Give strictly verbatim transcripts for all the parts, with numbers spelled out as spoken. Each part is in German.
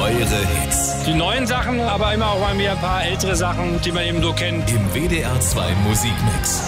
eure Hits. Die neuen Sachen, aber immer auch mal wieder ein paar ältere Sachen, die man eben so kennt. Im W D R zwei Musikmix.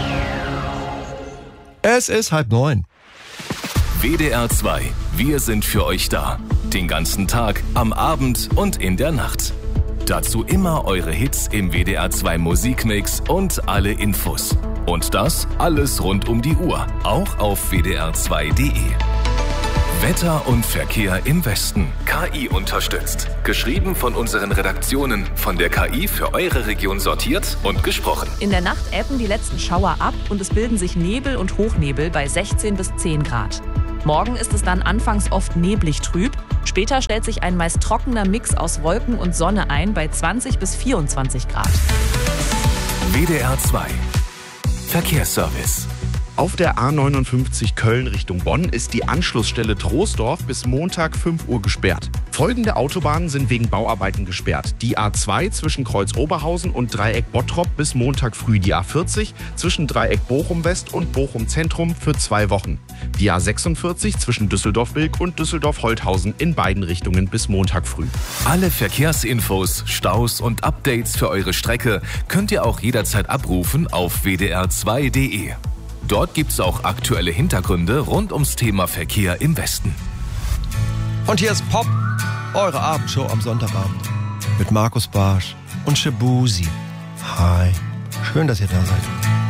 Es ist halb neun. W D R zwei. Wir sind für euch da. Den ganzen Tag, am Abend und in der Nacht. Dazu immer eure Hits im W D R zwei Musikmix und alle Infos. Und das alles rund um die Uhr, auch auf w d r zwei punkt d e. Wetter und Verkehr im Westen. K I unterstützt. Geschrieben von unseren Redaktionen. Von der K I für eure Region sortiert und gesprochen. In der Nacht ebben die letzten Schauer ab und es bilden sich Nebel und Hochnebel bei sechzehn bis zehn Grad. Morgen ist es dann anfangs oft neblig trüb. Später stellt sich ein meist trockener Mix aus Wolken und Sonne ein bei zwanzig bis vierundzwanzig Grad. W D R zwei. Verkehrsservice. Auf der A neunundfünfzig Köln Richtung Bonn ist die Anschlussstelle Troisdorf bis Montag fünf Uhr gesperrt. Folgende Autobahnen sind wegen Bauarbeiten gesperrt. Die A zwei zwischen Kreuz Oberhausen und Dreieck Bottrop bis Montag früh. Die A vierzig zwischen Dreieck Bochum West und Bochum Zentrum für zwei Wochen. Die A sechsundvierzig zwischen Düsseldorf-Bilk und Düsseldorf-Holthausen in beiden Richtungen bis Montag früh. Alle Verkehrsinfos, Staus und Updates für eure Strecke könnt ihr auch jederzeit abrufen auf w d r zwei punkt d e. Dort gibt's auch aktuelle Hintergründe rund ums Thema Verkehr im Westen. Und hier ist Pop, eure Abendshow am Sonntagabend. Mit Markus Barsch und Shabuzi. Hi, schön, dass ihr da seid.